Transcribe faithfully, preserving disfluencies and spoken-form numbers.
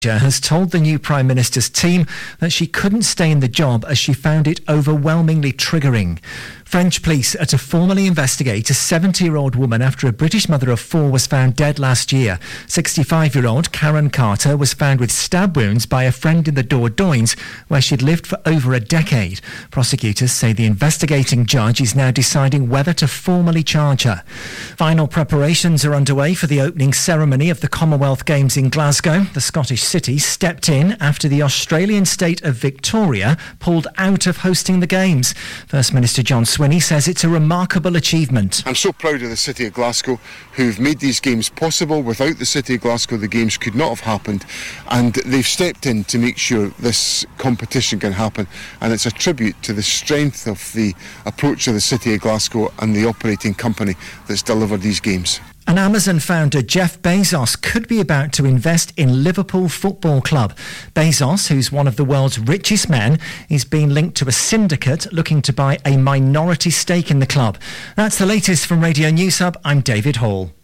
has told the new Prime Minister's team that she couldn't stay in the job as she found it overwhelmingly triggering. French police are to formally investigate a seventy-year-old woman after a British mother of four was found dead last year. sixty-five-year-old Karen Carter was found with stab wounds by a friend in the Dordogne, where she'd lived for over a decade. Prosecutors say the investigating judge is now deciding whether to formally charge her. Final preparations are underway for the opening ceremony of the Commonwealth Games in Glasgow. The Scottish city stepped in after the Australian state of Victoria pulled out of hosting the Games. First Minister John Swinney says it's a remarkable achievement. I'm so proud of the City of Glasgow, who've made these Games possible. Without the City of Glasgow, the Games could not have happened, and they've stepped in to make sure this competition can happen, and it's a tribute to the strength of the approach of the City of Glasgow and the operating company that's delivered these Games. And Amazon founder Jeff Bezos could be about to invest in Liverpool Football Club. Bezos, who's one of the world's richest men, is being linked to a syndicate looking to buy a minority stake in the club. That's the latest from Radio News Hub. I'm David Hall.